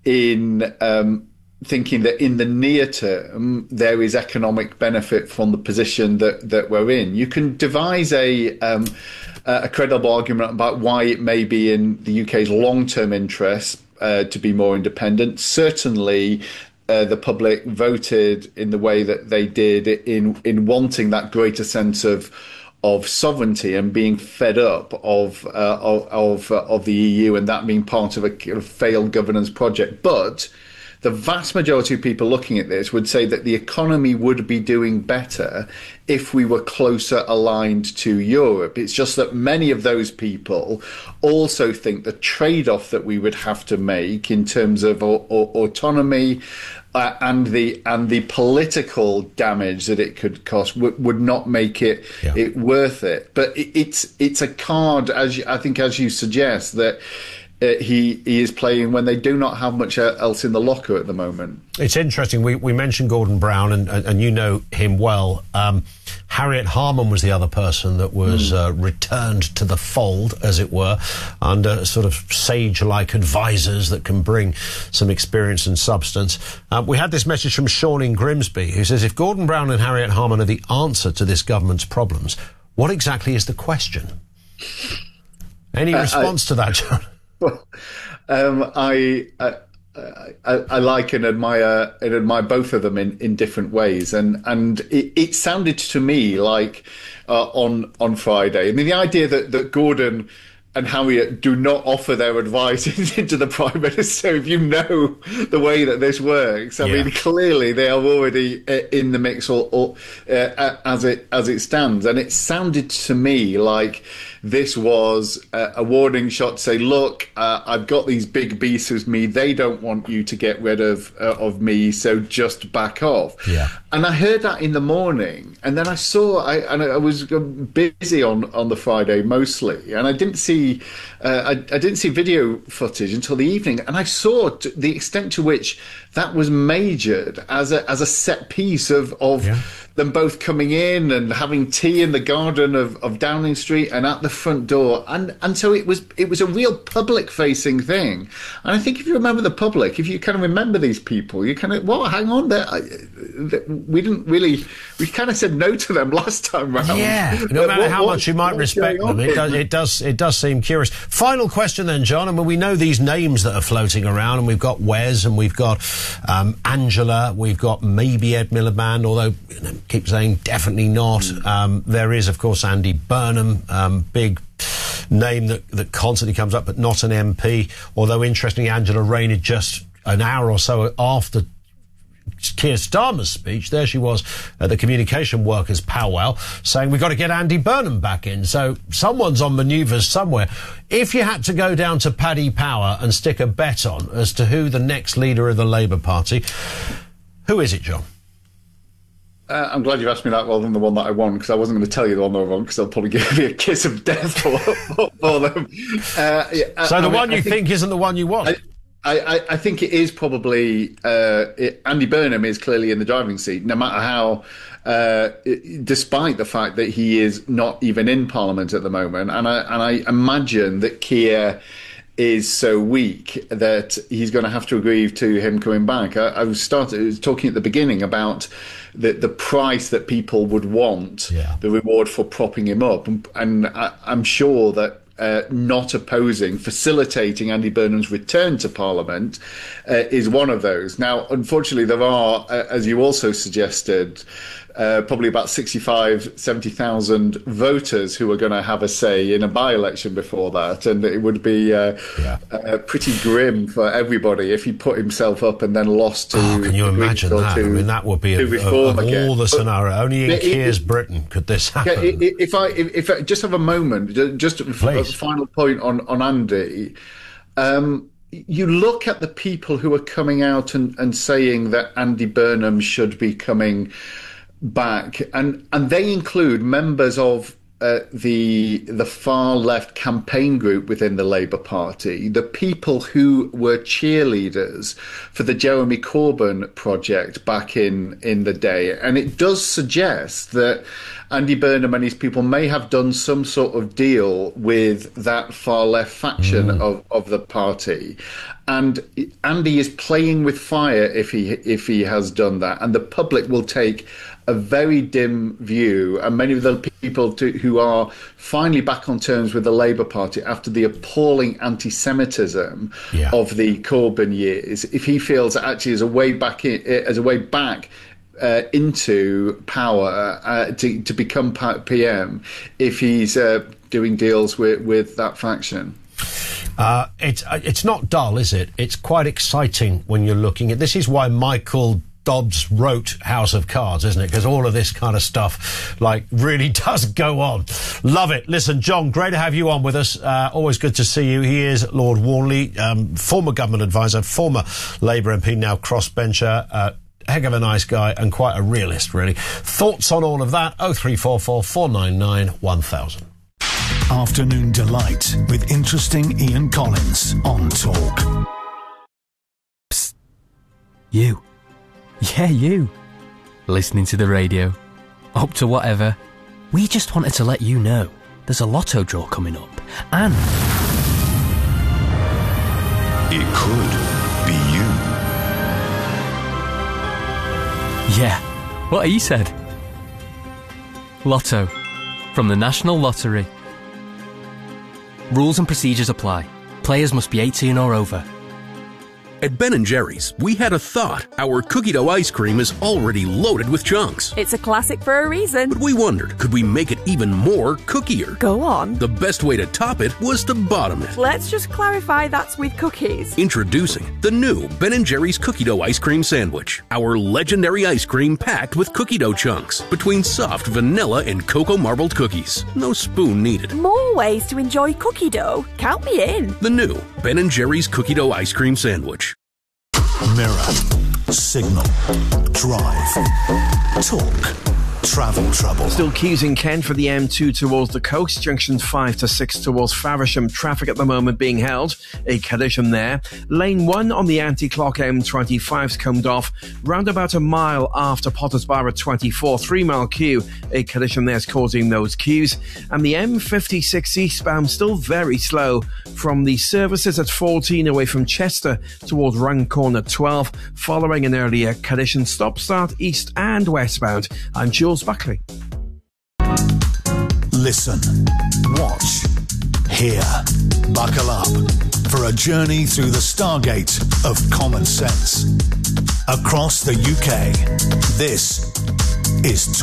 in um, thinking that in the near term there is economic benefit from the position that, that we're in. You can devise a um, a credible argument about why it may be in the U K's long-term interest uh, to be more independent. Certainly, uh, the public voted in the way that they did in in wanting that greater sense of. of sovereignty and being fed up of uh, of of, uh, of the E U, and that being part of a kind of failed governance project. But the vast majority of people looking at this would say that the economy would be doing better if we were closer aligned to Europe. It's just that many of those people also think the trade-off that we would have to make in terms of o- o- autonomy Uh, and the and the political damage that it could cost w- would not make it yeah. it worth it. But it, it's it's a card, as you, I think, as you suggest, that uh, he he is playing when they do not have much else in the locker at the moment.
It's interesting. We we mentioned Gordon Brown, and and, and you know him well. Um, Harriet Harman was the other person that was mm. uh, returned to the fold, as it were, under sort of sage-like advisors that can bring some experience and substance. Uh, we had this message from Sean in Grimsby, who says, if Gordon Brown and Harriet Harman are the answer to this government's problems, what exactly is the question? Any uh, response I, to that, John?
Well, um, I... I I, I like and admire and admire both of them in, in different ways, and and it, it sounded to me like uh, on on Friday. I mean, the idea that that Gordon and Harriet do not offer their advice into the Prime Minister if you know the way that this works. I yeah. mean, clearly they are already uh, in the mix or, or uh, as it as it stands. And it sounded to me like this was a, a warning shot to say, look, uh, I've got these big beasts with me. They don't want you to get rid of uh, of me, so just back off.
Yeah.
And I heard that in the morning, and then I saw, I, and I was busy on, on the Friday mostly, and I didn't see, uh, I, I didn't see video footage until the evening, and I saw t- the extent to which that was majored as a as a set piece of of yeah. them both coming in and having tea in the garden of, of Downing Street and at the front door, and and so it was it was a real public facing thing. And I think if you remember the public, if you kind of remember these people, you kind of well, hang on, there, we didn't really, we kind of said no to them last time round.
Yeah, no matter what, how what, much you might respect them, it does it does it does seem curious. Final question then, John. I mean, we know these names that are floating around, and we've got Wes, and we've got um, Angela, we've got maybe Ed Miliband, although you know, keep saying definitely not. Mm. Um, there is, of course, Andy Burnham, um, big name that, that constantly comes up, but not an M P. Although, interestingly, Angela Rayner, just an hour or so after Keir Starmer's speech, there she was at the communication workers powwow saying we've got to get Andy Burnham back in. So someone's on manoeuvres somewhere. If you had to go down to Paddy Power and stick a bet on as to who the next leader of the Labour Party, who is it, John?
Uh, I'm glad you've asked me that rather than the one that I won, because I wasn't going to tell you the one that I won, because they'll probably give me a kiss of death for, for, for them. Uh, yeah,
so
I
the
mean,
one you think, think isn't the one you want?
I, I, I think it is probably uh, it, Andy Burnham is clearly in the driving seat, no matter how, uh, it, despite the fact that he is not even in Parliament at the moment. And I, and I imagine that Keir is so weak that he's going to have to agree to him coming back. I, I was started I was talking at the beginning about the the price that people would want,
yeah.
the reward for propping him up, and, and I, I'm sure that uh, not opposing, facilitating Andy Burnham's return to Parliament uh, is one of those. Now, unfortunately, there are, uh, as you also suggested, Uh, probably about sixty-five, seventy thousand voters who are going to have a say in a by-election before that, and it would be uh,
yeah.
uh, pretty grim for everybody if he put himself up and then lost to.
Oh, can you imagine that? I mean, that would be a, of, of all the scenario. Only in it, Keir's it, Britain could this happen.
Yeah, if I if, if I just have a moment, just a
Please.
final point on on Andy. Um, You look at the people who are coming out and, and saying that Andy Burnham should be coming back, and and they include members of uh, the the far left campaign group within the Labour Party, the people who were cheerleaders for the Jeremy Corbyn project back in in the day, and it does suggest that Andy Burnham and his people may have done some sort of deal with that far left faction mm. of, of the party. And Andy is playing with fire if he if he has done that. And the public will take a very dim view. And many of the people to, who are finally back on terms with the Labour Party after the appalling anti-Semitism
yeah.
of the Corbyn years, if he feels that actually as a way back in, as a way back Uh, into power uh, to, to become P M, if he's uh, doing deals with, with that faction.
Uh, it's it's not dull, is it? It's quite exciting when you're looking at this. Is why Michael Dobbs wrote House of Cards, isn't it? Because all of this kind of stuff, like, really does go on. Love it. Listen, John, great to have you on with us. Uh, always good to see you. He is Lord Warnley, um, former government advisor, former Labour M P, now crossbencher. Uh, heck of a nice guy and quite a realist, really. Thoughts on all of that? oh three four four, four nine nine, one thousand.
Afternoon Delight with interesting Ian Collins on Talk.
Psst. You. Yeah, you. Listening to the radio. Up to whatever. We just wanted to let you know there's a lotto draw coming up. And
it could be you.
Yeah, what he said. Lotto, from the National Lottery. Rules and procedures apply. Players must be eighteen or over.
At Ben and Jerry's, we had a thought. Our cookie dough ice cream is already loaded with chunks.
It's a classic for a reason.
But we wondered, could we make it even more cookier?
Go on.
The best way to top it was to bottom it.
Let's just clarify that's with cookies.
Introducing the new Ben and Jerry's cookie dough ice cream sandwich. Our legendary ice cream packed with cookie dough chunks between soft vanilla and cocoa marbled cookies. No spoon needed.
More ways to enjoy cookie dough. Count me in.
The new Ben and Jerry's cookie dough ice cream sandwich.
Mirror, signal, drive, talk, travel trouble.
Still queues in Kent for the M two towards the coast, junction five to six towards Faversham. Traffic at the moment being held. A collision there. Lane one on the anti-clock M twenty-five's combed off round about a mile after Potters Bar at twenty-four. Three mile queue. A collision there's causing those queues. And the M fifty-six eastbound still very slow from the services at fourteen away from Chester towards Runcorn at twelve, following an earlier collision. Stop start east and westbound. I'm Jules Buckley.
Listen, watch, hear, buckle up for a journey through the stargate of common sense. Across the U K, this is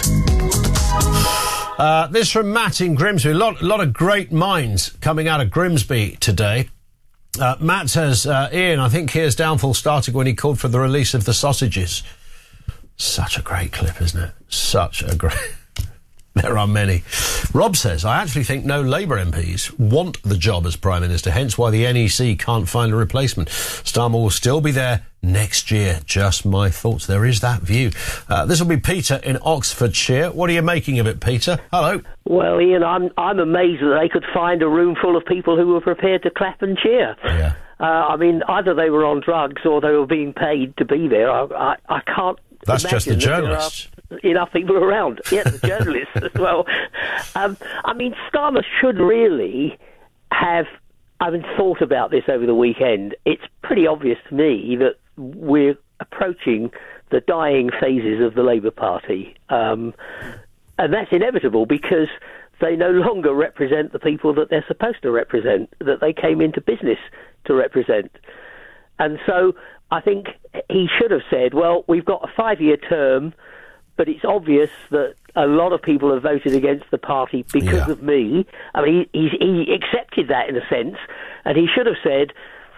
Talk.
Uh, this from Matt in Grimsby. A lot, lot of great minds coming out of Grimsby today. Uh, Matt says, uh, Ian, I think Keir's downfall started when he called for the release of the sausages. Such a great clip, isn't it? Such a great... There are many. Rob says, I actually think no Labour M Ps want the job as Prime Minister, hence why the N E C can't find a replacement. Starmer will still be there next year. Just my thoughts. There is that view. Uh, this will be Peter in Oxfordshire. What are you making of it, Peter? Hello.
Well, Ian, I'm I'm amazed that they could find a room full of people who were prepared to clap and cheer.
Yeah.
Uh, I mean, either they were on drugs or they were being paid to be there. I, I, I can't
That's just the
imagine that there
journalists.
are enough people around. Yeah, the journalists as well. Um, I mean, Starmer should really have, I mean, thought about this over the weekend. It's pretty obvious to me that we're approaching the dying phases of the Labour Party. Um, and that's inevitable because they no longer represent the people that they're supposed to represent, that they came into business to represent. And so I think he should have said, well, we've got a five-year term, but it's obvious that a lot of people have voted against the party because
Yeah.
of me. I mean, he, he accepted that in a sense, and he should have said,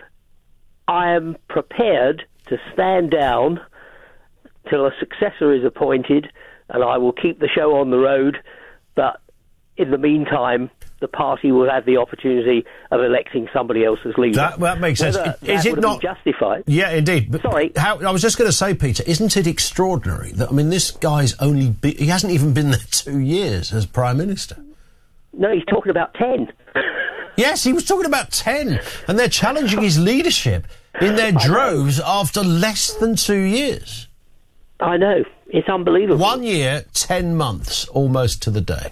I am prepared to stand down till a successor is appointed, and I will keep the show on the road, but in the meantime, the party will have the opportunity of electing somebody else as leader.
That, that makes sense.
Whether
Is
that
it
would
not
be justified?
Yeah, indeed. But
Sorry.
How, I was just going to say, Peter, isn't it extraordinary that, I mean, this guy's only... Be, he hasn't even been there two years as Prime Minister.
No, he's talking about ten.
Yes, he was talking about ten, and they're challenging his leadership in their droves after less than two years.
I know. It's unbelievable.
One year, ten months, almost to the day.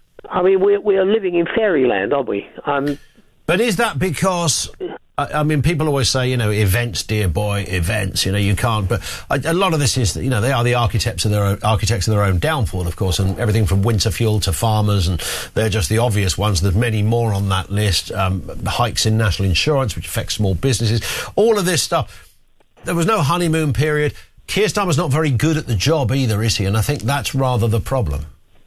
I mean, we're, we are living in fairyland, aren't we? Um,
But is that because... I, I mean, people always say, you know, events, dear boy, events, you know, you can't... But a, a lot of this is, that, you know, they are the architects of their own, architects of their own downfall, of course, and everything from winter fuel to farmers, and they're just the obvious ones. There's many more on that list. Um, hikes in national insurance, which affects small businesses. All of this stuff. There was no honeymoon period. Keir Starmer's not very good at the job either, is he? And I think that's rather the problem.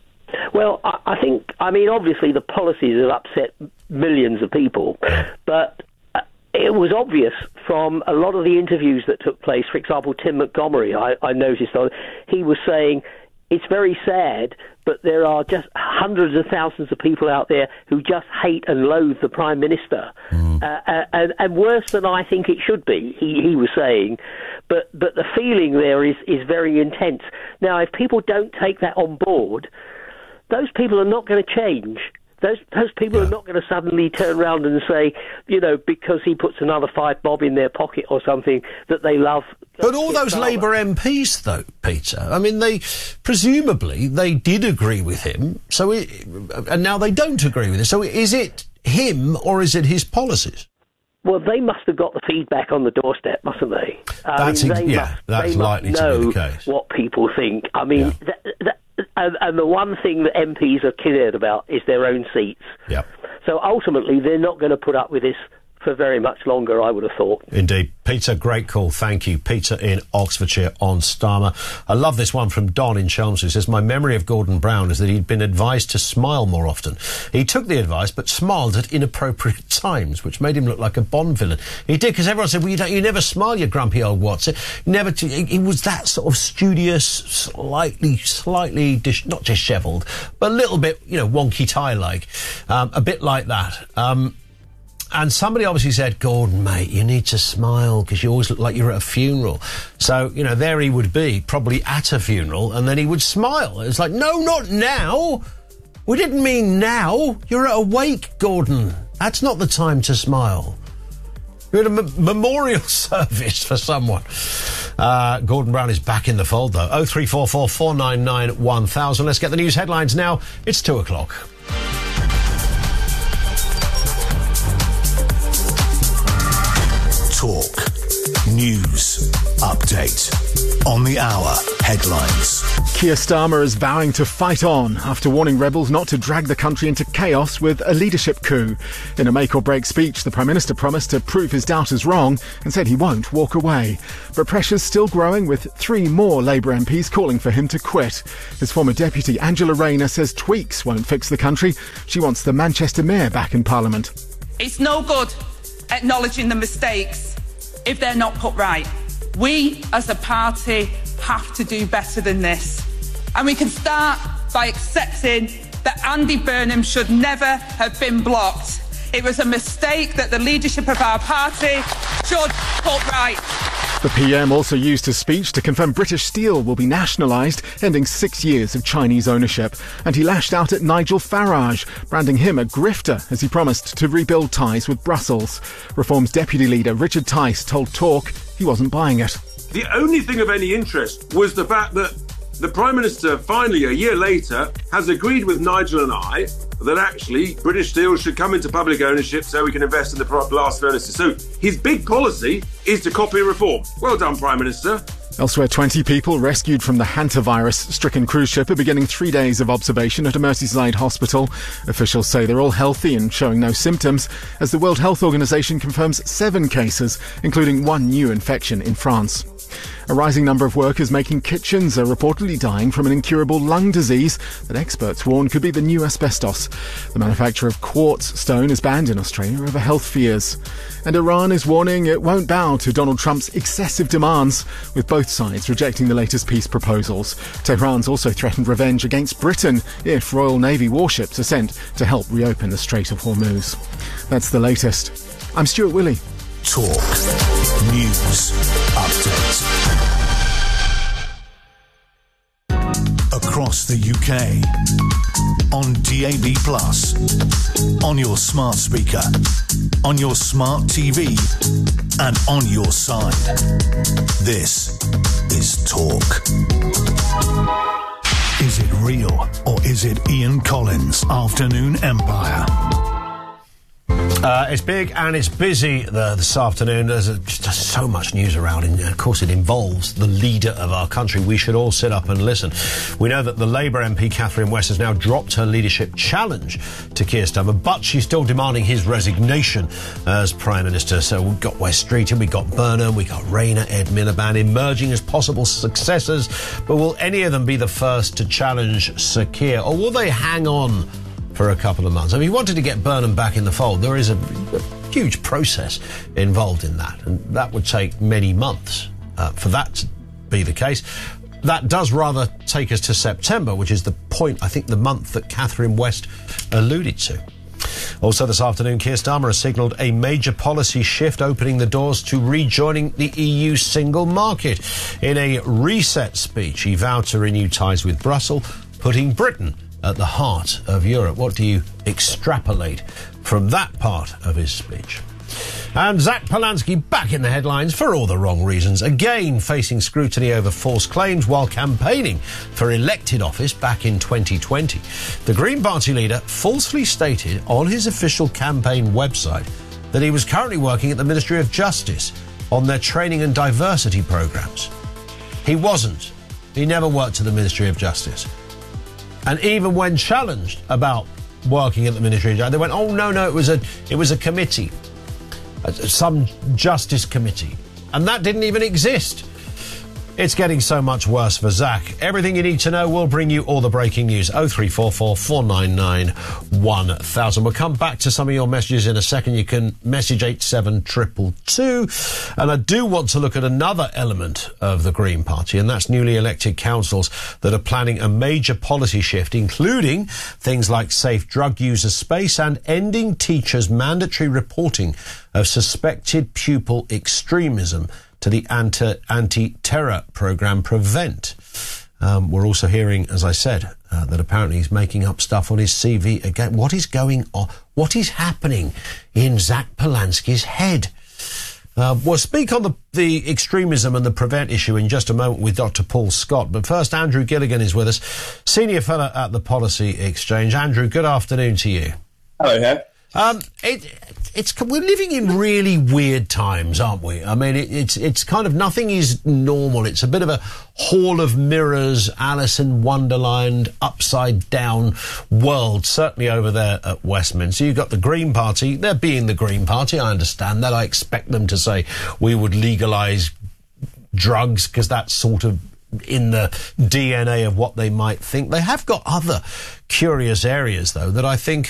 Well, I, I think, I mean, obviously the policies have upset millions of people, but uh, it was obvious from a lot of the interviews that took place. For example, Tim Montgomery, I, I noticed, on, he was saying, it's very sad, but there are just hundreds of thousands of people out there who just hate and loathe the Prime Minister. Mm. Uh, and, and worse than I think it should be, he, he was saying. But, but the feeling there is, is very intense. Now, if people don't take that on board, those people are not going to change. Those those people yeah. are not going to suddenly turn around and say, you know, because he puts another five bob in their pocket or something, that they love.
But all those Labour M Ps, though, Peter, I mean, they presumably they did agree with him, so it, and now they don't agree with him. So is it him or is it his policies?
Well, they must have got the feedback on the doorstep, mustn't they? I
that's
mean,
ex-
they
yeah,
must,
that's
they
likely
must
to
know
be the case.
What people think. I mean.
Yeah.
Th- th- And, and the one thing that M Ps are cared about is their own seats.
Yep.
So ultimately, they're not going to put up with this for very much longer, I would have thought.
Indeed. Peter, great call. Thank you. Peter in Oxfordshire on Starmer. I love this one from Don in Chelmsford. He says, my memory of Gordon Brown is that he'd been advised to smile more often. He took the advice but smiled at inappropriate times, which made him look like a Bond villain. He did, because everyone said, well, you, don't, you never smile, you grumpy old Watson. Never. T- he, he was that sort of studious, slightly, slightly, dis- not dishevelled, but a little bit, you know, wonky tie-like. Um, a bit like that. Um... And somebody obviously said, Gordon, mate, you need to smile because you always look like you're at a funeral. So, you know, there he would be, probably at a funeral, and then he would smile. It's like, no, not now. We didn't mean now. You're at a wake, Gordon. That's not the time to smile. You're at a m- memorial service for someone. Uh, Gordon Brown is back in the fold, though. oh three four four, four nine nine, one thousand. Let's get the news headlines now. It's two o'clock.
Talk. News. Update. On the hour. Headlines.
Keir Starmer is vowing to fight on after warning rebels not to drag the country into chaos with a leadership coup. In a make-or-break speech, the Prime Minister promised to prove his doubters wrong and said he won't walk away. But pressure's still growing, with three more Labour M Ps calling for him to quit. His former deputy, Angela Rayner, says tweaks won't fix the country. She wants the Manchester Mayor back in Parliament.
It's no good acknowledging the mistakes if they're not put right. We, as a party, have to do better than this. And we can start by accepting that Andy Burnham should never have been blocked. It was a mistake that the leadership of our party should put right.
The P M also used his speech to confirm British Steel will be nationalised, ending six years of Chinese ownership. And he lashed out at Nigel Farage, branding him a grifter as he promised to rebuild ties with Brussels. Reform's deputy leader Richard Tice told Talk he wasn't buying it.
The only thing of any interest was the fact that the Prime Minister, finally, a year later, has agreed with Nigel and I that actually British Steel should come into public ownership so we can invest in the blast furnaces. So his big policy is to copy reform. Well done, Prime Minister.
Elsewhere, twenty people rescued from the hantavirus-stricken cruise ship are beginning three days of observation at a Merseyside hospital. Officials say they're all healthy and showing no symptoms, as the World Health Organization confirms seven cases, including one new infection in France. A rising number of workers making kitchens are reportedly dying from an incurable lung disease that experts warn could be the new asbestos. The manufacture of quartz stone is banned in Australia over health fears. And Iran is warning it won't bow to Donald Trump's excessive demands, with both sides rejecting the latest peace proposals. Tehran's also threatened revenge against Britain if Royal Navy warships are sent to help reopen the Strait of Hormuz. That's the latest. I'm Stuart Willey.
Talk. News. Update. Across the U K. On D A B plus. On your smart speaker. On your smart T V. And on your side. This is Talk. Is it real or is it Ian Collins' Afternoon Empire?
Uh, it's big and it's busy the, this afternoon. There's a, just so much news around, and of course it involves the leader of our country. We should all sit up and listen. We know that the Labour M P Catherine West has now dropped her leadership challenge to Keir Starmer, but she's still demanding his resignation as Prime Minister. So we've got West Streeting, we've got Burnham, we've got Rayner, Ed Miliband emerging as possible successors. But will any of them be the first to challenge Sir Keir, or will they hang on for a couple of months? I mean, if you wanted to get Burnham back in the fold, there is a, a huge process involved in that, and that would take many months uh, for that to be the case. That does rather take us to September, which is the point, I think, the month that Catherine West alluded to. Also this afternoon, Keir Starmer has signalled a major policy shift, opening the doors to rejoining the E U single market. In a reset speech, he vowed to renew ties with Brussels, putting Britain at the heart of Europe. What do you extrapolate from that part of his speech? And Zach Polanski back in the headlines for all the wrong reasons, again facing scrutiny over false claims while campaigning for elected office back in twenty twenty. The Green Party leader falsely stated on his official campaign website that he was currently working at the Ministry of Justice on their training and diversity programmes. He wasn't. He never worked at the Ministry of Justice. And even when challenged about working at the Ministry of Justice, they went, oh, no, no, it was a it was a committee. uh, some justice committee. And that didn't even exist. It's getting so much worse for Zach. Everything you need to know, we'll bring you all the breaking news. oh three four four, four nine nine, one thousand. We'll come back to some of your messages in a second. You can message eight seven two two two. And I do want to look at another element of the Green Party, and that's newly elected councils that are planning a major policy shift, including things like safe drug user space and ending teachers' mandatory reporting of suspected pupil extremism to the anti- anti-terror programme PREVENT. Um, we're also hearing, as I said, uh, that apparently he's making up stuff on his C V again. What is going on? What is happening in Zach Polanski's head? Uh, we'll speak on the, the extremism and the PREVENT issue in just a moment with Doctor Paul Scott. But first, Andrew Gilligan is with us, Senior Fellow at the Policy Exchange. Andrew, good afternoon to you.
Hello, Herb.
Um, it, it's we're living in really weird times, aren't we? I mean, it, it's it's kind of nothing is normal. It's a bit of a hall of mirrors, Alice in Wonderland, upside down world. Certainly over there at Westminster, you've got the Green Party. They're being the Green Party. I understand that. I expect them to say we would legalise drugs because that's sort of in the D N A of what they might think. They have got other curious areas, though, that I think